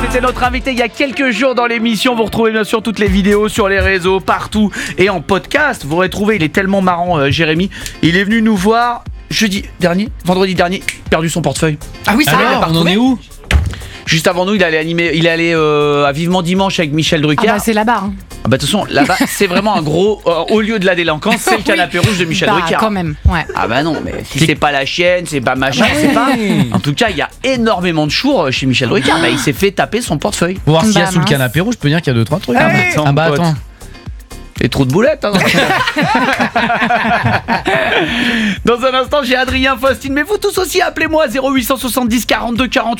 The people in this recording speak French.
était notre invité il y a quelques vendredi dans l'émission. Vous retrouvez bien sûr toutes les vidéos sur les réseaux, partout et en podcast. Vous retrouvez, il est tellement marrant, Jérémy. Il est venu nous voir vendredi dernier, perdu son portefeuille. Ah oui, ça alors, on en est où? Juste avant nous, il allait à Vivement Dimanche avec Michel Drucker. Ah bah c'est là-bas. Hein. Ah bah de toute façon, là-bas, c'est vraiment un gros... au lieu de la délinquance, c'est le canapé rouge de Michel Drucker. Quand même, ouais. Ah bah non, mais si c'est pas la chienne, c'est pas machin, c'est pas... En tout cas, il y a énormément de chours chez Michel Drucker. Bah, il s'est fait taper son portefeuille. Pour voir s'il y a Bah, sous le mince. canapé rouge, je peux dire qu'il y a 2-3 trucs. Ah bah attends. Et trop de boulettes, hein. Dans un instant, j'ai Adrien Faustine. Mais vous tous aussi, appelez-moi 0870 42 48.